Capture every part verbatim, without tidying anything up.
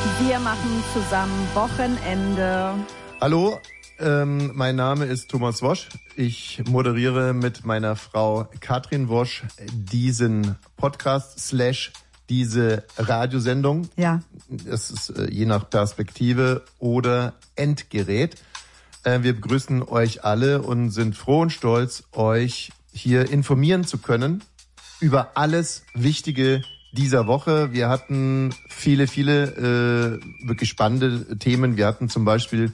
Wir machen zusammen Wochenende. Hallo, ähm, mein Name ist Thomas Wosch. Ich moderiere mit meiner Frau Katrin Wosch diesen Podcast slash diese Radiosendung. Ja. Das ist äh, je nach Perspektive oder Endgerät. Äh, wir begrüßen euch alle und sind froh und stolz, euch hier informieren zu können über alles Wichtige dieser Woche. Wir hatten viele, viele äh, wirklich spannende Themen. Wir hatten zum Beispiel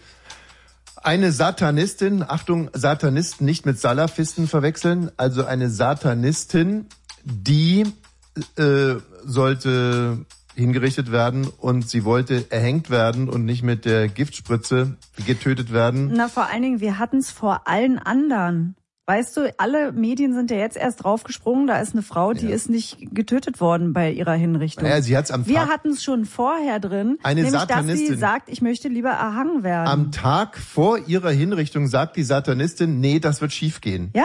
eine Satanistin, Achtung, Satanisten nicht mit Salafisten verwechseln, also eine Satanistin, die äh, sollte hingerichtet werden und sie wollte erhängt werden und nicht mit der Giftspritze getötet werden. Na, vor allen Dingen, wir hatten es vor allen anderen. Weißt du, alle Medien sind ja jetzt erst draufgesprungen, da ist eine Frau, die ja. ist nicht getötet worden bei ihrer Hinrichtung. Naja, sie hat's am Wir Tag hatten es schon vorher drin, eine nämlich Satanistin, dass sie sagt, ich möchte lieber erhangen werden. Am Tag vor ihrer Hinrichtung sagt die Satanistin, nee, das wird schiefgehen. Ja.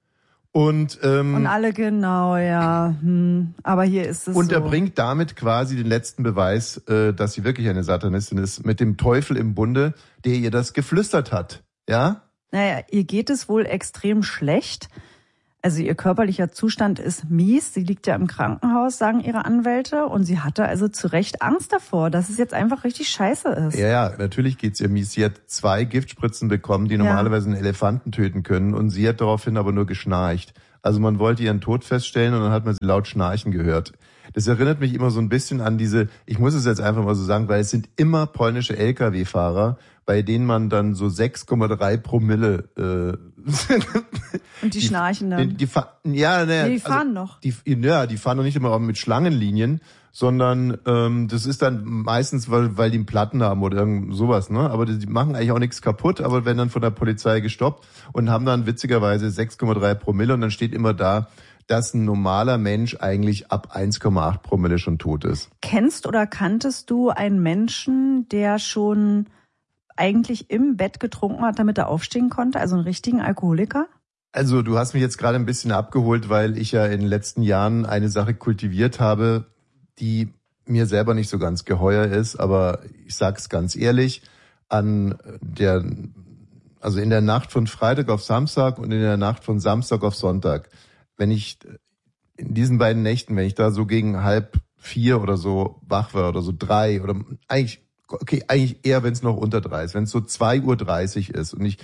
Und, ähm, und alle genau, ja. Hm, aber hier ist es Und so. er bringt damit quasi den letzten Beweis, äh, dass sie wirklich eine Satanistin ist, mit dem Teufel im Bunde, der ihr das geflüstert hat. Ja? Naja, ihr geht es wohl extrem schlecht. Also ihr körperlicher Zustand ist mies. Sie liegt ja im Krankenhaus, sagen ihre Anwälte. Und sie hatte also zu Recht Angst davor, dass es jetzt einfach richtig scheiße ist. Ja, ja, natürlich geht's ihr mies. Sie hat zwei Giftspritzen bekommen, die normalerweise einen Elefanten töten können. Und sie hat daraufhin aber nur geschnarcht. Also man wollte ihren Tod feststellen und dann hat man sie laut schnarchen gehört. Das erinnert mich immer so ein bisschen an diese, ich muss es jetzt einfach mal so sagen, weil es sind immer polnische L K W-Fahrer, bei denen man dann so sechs Komma drei Promille äh, und die, die schnarchen dann. Die, die, die, ja, ne, nee, die fahren also, noch. Die, ja, die fahren noch nicht immer mit Schlangenlinien, sondern ähm, das ist dann meistens, weil weil die einen Platten haben oder irgend sowas, ne? Aber die, die machen eigentlich auch nichts kaputt, aber werden dann von der Polizei gestoppt und haben dann witzigerweise sechs Komma drei Promille und dann steht immer da, dass ein normaler Mensch eigentlich ab eins Komma acht Promille schon tot ist. Kennst oder kanntest du einen Menschen, der schon eigentlich im Bett getrunken hat, damit er aufstehen konnte? Also einen richtigen Alkoholiker? Also du hast mich jetzt gerade ein bisschen abgeholt, weil ich ja in den letzten Jahren eine Sache kultiviert habe, die mir selber nicht so ganz geheuer ist, aber ich sag's ganz ehrlich, an der, also in der Nacht von Freitag auf Samstag und in der Nacht von Samstag auf Sonntag, wenn ich in diesen beiden Nächten, wenn ich da so gegen halb vier oder so wach war oder so drei oder eigentlich, okay, eigentlich eher, wenn es noch unter drei ist, wenn es so zwei Uhr dreißig ist und ich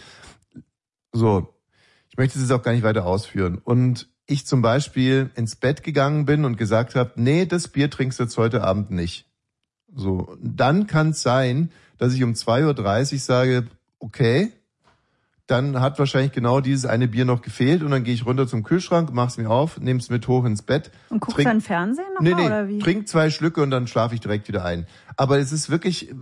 so, ich möchte es jetzt auch gar nicht weiter ausführen und ich zum Beispiel ins Bett gegangen bin und gesagt habe, nee, das Bier trinkst du jetzt heute Abend nicht. So, dann kann es sein, dass ich um zwei Uhr dreißig sage, okay, dann hat wahrscheinlich genau dieses eine Bier noch gefehlt und dann gehe ich runter zum Kühlschrank, mach's mir auf, nehm's mit hoch ins Bett. Und guckst trink, dann Fernsehen noch nee, mal, nee, oder wie? Trink zwei Schlücke und dann schlafe ich direkt wieder ein. Aber es ist wirklich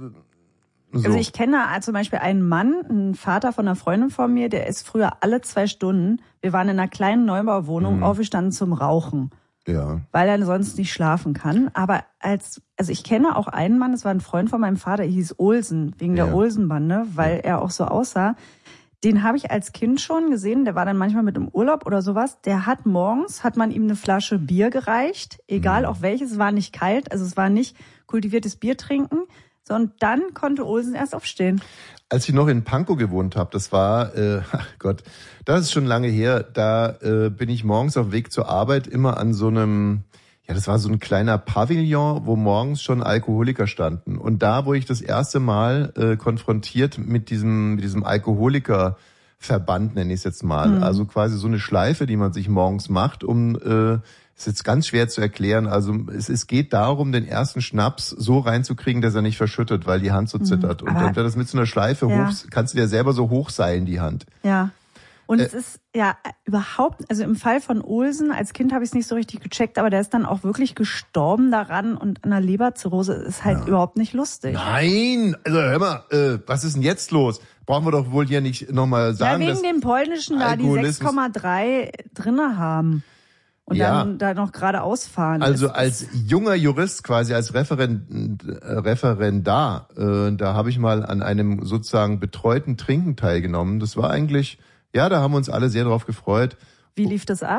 so. Also ich kenne zum Beispiel einen Mann, einen Vater von einer Freundin von mir, der ist früher alle zwei Stunden, wir waren in einer kleinen Neubauwohnung, mhm. aufgestanden zum Rauchen. Ja. Weil er sonst nicht schlafen kann. Aber als, also ich kenne auch einen Mann, das war ein Freund von meinem Vater, er hieß Olsen, wegen der ja. Olsenbande, weil ja. er auch so aussah. Den habe ich als Kind schon gesehen, der war dann manchmal mit im Urlaub oder sowas. Der hat morgens, hat man ihm eine Flasche Bier gereicht, egal mhm. auch welches, es war nicht kalt, also es war nicht kultiviertes Bier trinken, sondern dann konnte Olsen erst aufstehen. Als ich noch in Pankow gewohnt habe, das war, äh, ach Gott, das ist schon lange her, da äh, bin ich morgens auf dem Weg zur Arbeit immer an so einem, ja, das war so ein kleiner Pavillon, wo morgens schon Alkoholiker standen. Und da wurde ich das erste Mal äh, konfrontiert mit diesem, mit diesem Alkoholikerverband, nenne ich es jetzt mal. Mhm. Also quasi so eine Schleife, die man sich morgens macht, um, äh, ist jetzt ganz schwer zu erklären. Also es, es geht darum, den ersten Schnaps so reinzukriegen, dass er nicht verschüttet, weil die Hand so zittert. Mhm. Und dann wird das mit so einer Schleife ja. hoch, kannst du dir selber so hochseilen, die Hand. Ja. Und äh, es ist ja überhaupt, also im Fall von Olsen, als Kind habe ich es nicht so richtig gecheckt, aber der ist dann auch wirklich gestorben daran und an der Leberzirrhose ist halt ja. überhaupt nicht lustig. Nein, also hör mal, äh, was ist denn jetzt los? Brauchen wir doch wohl hier nicht nochmal sagen, ja, wegen dem Polnischen da die sechs Komma drei drinne haben. Und ja. dann da noch gerade ausfahren. Also als junger Jurist, quasi als Referend, äh, Referendar, äh, da habe ich mal an einem sozusagen betreuten Trinken teilgenommen. Das war eigentlich, ja, da haben wir uns alle sehr drauf gefreut. Wie lief das ab?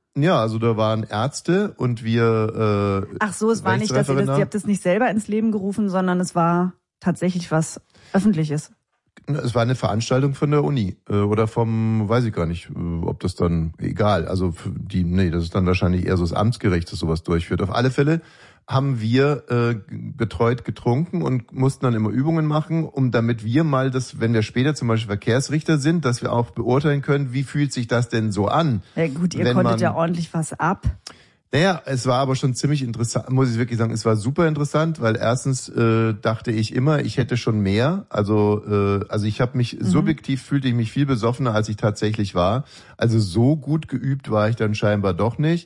Ja, also da waren Ärzte und wir äh, Ach so, es war nicht, dass ihr das, ihr habt das nicht selber ins Leben gerufen, sondern es war tatsächlich was Öffentliches. Es war eine Veranstaltung von der Uni äh, oder vom, weiß ich gar nicht, äh, ob das dann, egal, also die, nee, das ist dann wahrscheinlich eher so das Amtsgericht, das sowas durchführt. Auf alle Fälle haben wir äh, betreut getrunken und mussten dann immer Übungen machen, um damit wir mal das, wenn wir später zum Beispiel Verkehrsrichter sind, dass wir auch beurteilen können, wie fühlt sich das denn so an. Ja gut, ihr konntet man, ja ordentlich was ab. Naja, es war aber schon ziemlich interessant, muss ich wirklich sagen, es war super interessant, weil erstens äh, dachte ich immer, ich hätte schon mehr. Also äh, also ich habe mich, mhm. subjektiv fühlte ich mich viel besoffener, als ich tatsächlich war. Also so gut geübt war ich dann scheinbar doch nicht.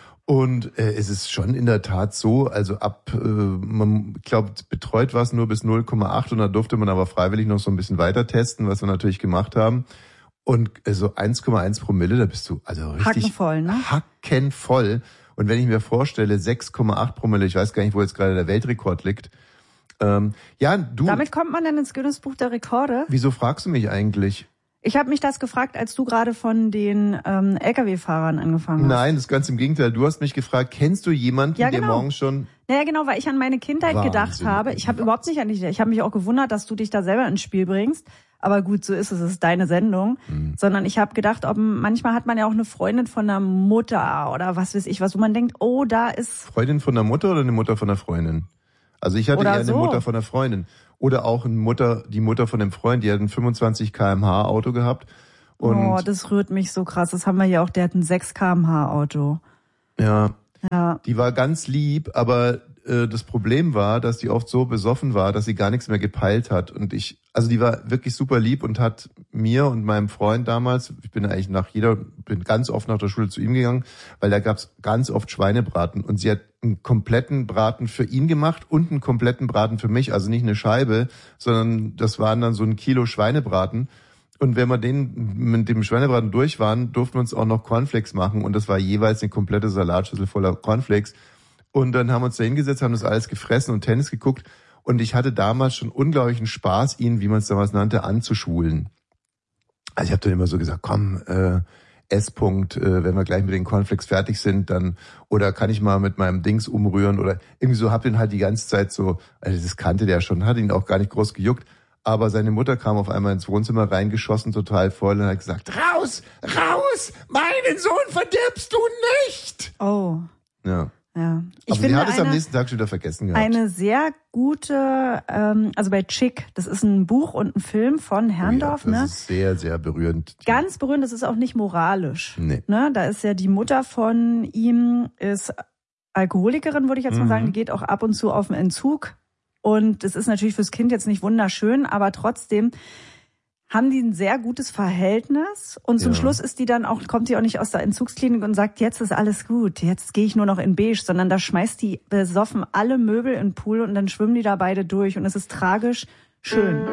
Und äh, es ist schon in der Tat so, also ab, äh, man glaubt, betreut war es nur bis null Komma acht und da durfte man aber freiwillig noch so ein bisschen weiter testen, was wir natürlich gemacht haben. Und äh, so eins Komma eins Promille, da bist du also richtig hackenvoll, ne? hackenvoll. Und wenn ich mir vorstelle, sechs Komma acht Promille, ich weiß gar nicht, wo jetzt gerade der Weltrekord liegt. Ähm, ja, du. Damit kommt man dann ins Guinness-Buch der Rekorde? Wieso fragst du mich eigentlich? Ich habe mich das gefragt, als du gerade von den ähm, L K W-Fahrern angefangen hast. Nein, das ist ganz im Gegenteil. Du hast mich gefragt, kennst du jemanden, ja, genau. der morgens schon... Naja, genau, weil ich an meine Kindheit Wahnsinn, gedacht habe. Ich habe Wahnsinn. überhaupt nicht an dich, ich habe mich auch gewundert, dass du dich da selber ins Spiel bringst. Aber gut, so ist es, es ist deine Sendung. Mhm. Sondern ich habe gedacht, ob manchmal hat man ja auch eine Freundin von der Mutter oder was weiß ich was, wo man denkt, oh, da ist... Freundin von der Mutter oder eine Mutter von der Freundin? Also ich hatte oder eher eine so. Mutter von der Freundin. Oder auch eine Mutter, die Mutter von dem Freund, die hat ein fünfundzwanzig Kilometer pro Stunde Auto gehabt. Und oh, das rührt mich so krass. Das haben wir hier auch, der hat ein sechs Kilometer pro Stunde Auto. Ja, ja. Die war ganz lieb, aber äh, das Problem war, dass die oft so besoffen war, dass sie gar nichts mehr gepeilt hat. Und ich, also die war wirklich super lieb und hat mir und meinem Freund damals, ich bin eigentlich nach jeder, bin ganz oft nach der Schule zu ihm gegangen, weil da gab's ganz oft Schweinebraten. Und sie hat einen kompletten Braten für ihn gemacht und einen kompletten Braten für mich. Also nicht eine Scheibe, sondern das waren dann so ein Kilo Schweinebraten. Und wenn wir den mit dem Schweinebraten durch waren, durften wir uns auch noch Cornflakes machen. Und das war jeweils eine komplette Salatschüssel voller Cornflakes. Und dann haben wir uns da hingesetzt, haben das alles gefressen und Tennis geguckt. Und ich hatte damals schon unglaublichen Spaß, ihn, wie man es damals nannte, anzuschulen. Also ich habe dann immer so gesagt, komm, äh, S-Punkt, äh, wenn wir gleich mit den Cornflakes fertig sind, dann, oder kann ich mal mit meinem Dings umrühren oder irgendwie so, hab den halt die ganze Zeit so, also das kannte der schon, hat ihn auch gar nicht groß gejuckt. Aber seine Mutter kam auf einmal ins Wohnzimmer reingeschossen, total voll, und hat gesagt, raus, raus, meinen Sohn verdirbst du nicht! Oh. Ja. Ja. Ich Aber finde sie hat es eine, am nächsten Tag schon wieder vergessen gehabt. Eine sehr gute, ähm, also bei Chick, das ist ein Buch und ein Film von Herrndorf, oh ja, das ne? Das ist sehr, sehr berührend. Ganz berührend, das ist auch nicht moralisch. Nee. Ne? Da ist ja die Mutter von ihm, ist Alkoholikerin, würde ich jetzt mal mhm. sagen, die geht auch ab und zu auf den Entzug. Und das ist natürlich fürs Kind jetzt nicht wunderschön, aber trotzdem haben die ein sehr gutes Verhältnis. Und zum ja. Schluss ist die dann auch, kommt die auch nicht aus der Entzugsklinik und sagt, jetzt ist alles gut, jetzt gehe ich nur noch in Beige, sondern da schmeißt die besoffen alle Möbel in den Pool und dann schwimmen die da beide durch und es ist tragisch schön.